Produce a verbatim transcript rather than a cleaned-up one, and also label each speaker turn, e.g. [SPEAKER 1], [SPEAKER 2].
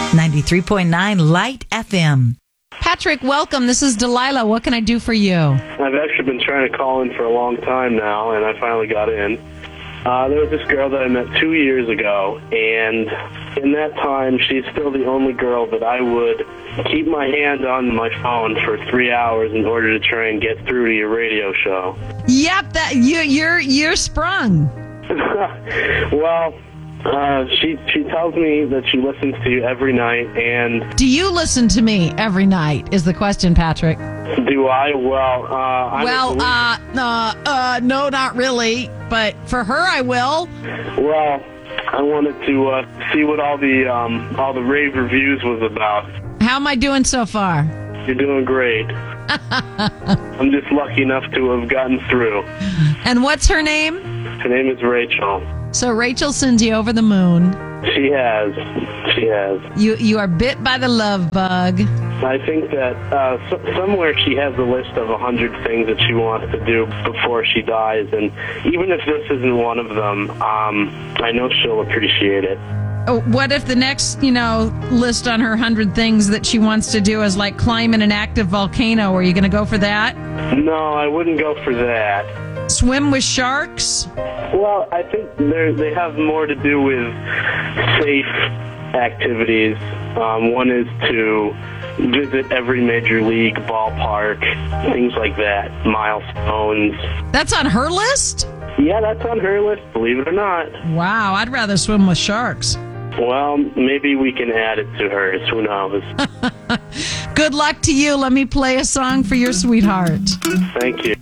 [SPEAKER 1] ninety-three point nine Light F M.
[SPEAKER 2] Patrick, welcome. This is Delilah. What can I do for you?
[SPEAKER 3] I've actually been trying to call in for a long time now, and I finally got in. Uh, there was this girl that I met two years ago, and in that time, she's still the only girl that I would keep my hand on my phone for three hours in order to try and get through to your radio show.
[SPEAKER 2] Yep, that you, you're you're sprung.
[SPEAKER 3] Well, uh, she she tells me that she listens to you every night, and
[SPEAKER 2] Do you listen to me every night? Is the question, Patrick?
[SPEAKER 3] do I? Well, uh, I
[SPEAKER 2] Well,
[SPEAKER 3] don't
[SPEAKER 2] uh, uh, uh, no, not really. But for her, I will.
[SPEAKER 3] believe- well, I wanted to uh, see what all the um, all the rave reviews was about.
[SPEAKER 2] How am I doing so far?
[SPEAKER 3] You're doing great. I'm just lucky enough to have gotten through.
[SPEAKER 2] And what's her name?
[SPEAKER 3] Her name is Rachel.
[SPEAKER 2] So Rachel sends you over the moon.
[SPEAKER 3] She has. She has.
[SPEAKER 2] You you are bit by the love bug.
[SPEAKER 3] I think that uh, s- somewhere she has a list of a hundred things that she wants to do before she dies, and even if this isn't one of them, um, I know she'll appreciate it.
[SPEAKER 2] Oh, what if the next, you know, list on her hundred things that she wants to do is like climb in an active volcano? Are you going to go for that?
[SPEAKER 3] No, I wouldn't go for that.
[SPEAKER 2] Swim with sharks?
[SPEAKER 3] Well, I think they they have more to do with safe activities. Um, one is to visit every major league ballpark, things like that, milestones.
[SPEAKER 2] That's on her list?
[SPEAKER 3] Yeah, that's on her list, believe it or not.
[SPEAKER 2] Wow, I'd rather swim with sharks.
[SPEAKER 3] Well, maybe we can add it to hers. Who knows?
[SPEAKER 2] Good luck to you. Let me play a song for your sweetheart.
[SPEAKER 3] Thank you.